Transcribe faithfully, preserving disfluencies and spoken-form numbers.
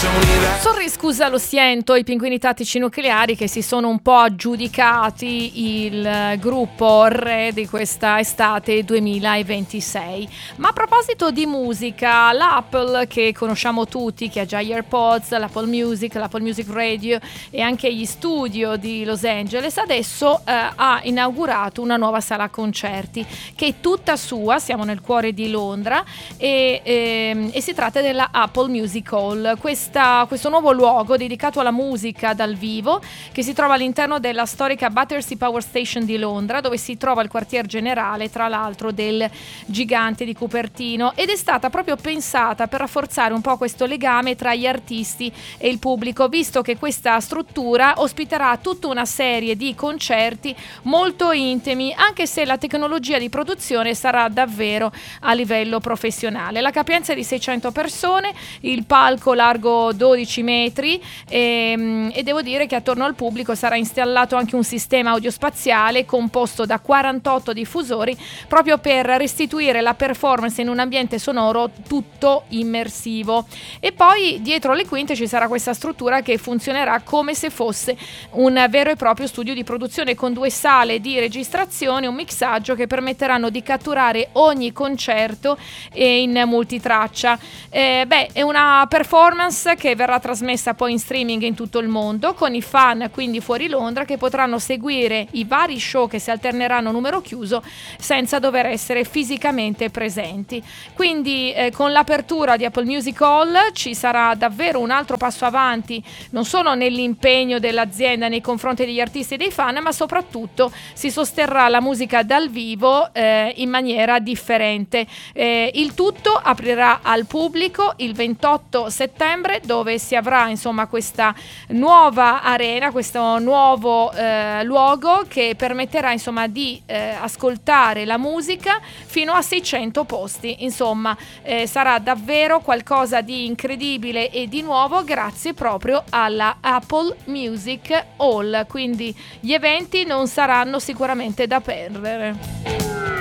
Sorry, scusa, lo sento, i Pinguini Tattici Nucleari che si sono un po' aggiudicati il gruppo re di questa estate duemilaventisei. Ma a proposito di musica, l'Apple che conosciamo tutti, che ha già gli AirPods, l'Apple Music, l'Apple Music Radio e anche gli studio di Los Angeles, adesso eh, ha inaugurato una nuova sala concerti che è tutta sua, siamo nel cuore di Londra e, e, e si tratta della Apple Music Hall. Questa, questo nuovo luogo dedicato alla musica dal vivo che si trova all'interno della storica Battersea Power Station di Londra, dove si trova il quartier generale tra l'altro del gigante di Cupertino, ed è stata proprio pensata per rafforzare un po' questo legame tra gli artisti e il pubblico, visto che questa struttura ospiterà tutta una serie di concerti molto intimi, anche se la tecnologia di produzione sarà davvero a livello professionale. La capienza è di seicento persone, il palco largo dodici metri e, e devo dire che attorno al pubblico sarà installato anche un sistema audiospaziale composto da quarantotto diffusori proprio per restituire la performance in un ambiente sonoro tutto immersivo. E poi dietro le quinte ci sarà questa struttura che funzionerà come se fosse un vero e proprio studio di produzione con due sale di registrazione, un mixaggio che permetteranno di catturare ogni concerto in multitraccia. Eh, beh, è una performance che verrà trasmessa poi in streaming in tutto il mondo, con i fan quindi fuori Londra che potranno seguire i vari show che si alterneranno a numero chiuso senza dover essere fisicamente presenti. Quindi eh, con l'apertura di Apple Music Hall ci sarà davvero un altro passo avanti, non solo nell'impegno dell'azienda nei confronti degli artisti e dei fan, ma soprattutto si sosterrà la musica dal vivo eh, in maniera differente. Eh, il tutto aprirà al pubblico il ventotto settembre, dove si avrà insomma questa nuova arena, questo nuovo eh, luogo che permetterà insomma di eh, ascoltare la musica fino a seicento posti. Insomma eh, sarà davvero qualcosa di incredibile e di nuovo grazie proprio alla Apple Music Hall, quindi gli eventi non saranno sicuramente da perdere.